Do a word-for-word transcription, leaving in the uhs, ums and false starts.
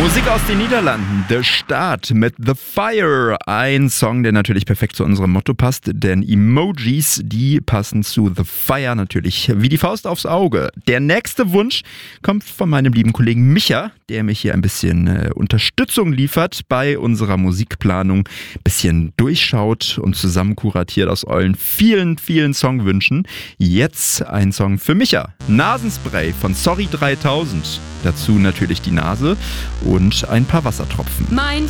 Musik aus den Niederlanden, The Start mit The Fire. Ein Song, der natürlich perfekt zu unserem Motto passt, denn Emojis, die passen zu The Fire natürlich wie die Faust aufs Auge. Der nächste Wunsch kommt von meinem lieben Kollegen Micha, der mich hier ein bisschen äh, Unterstützung liefert bei unserer Musikplanung, ein bisschen durchschaut und zusammen kuratiert aus euren vielen, vielen Songwünschen. Jetzt ein Song für Micha. Nasenspray von Sorry dreitausend. Dazu natürlich die Nase und ein paar Wassertropfen. Mein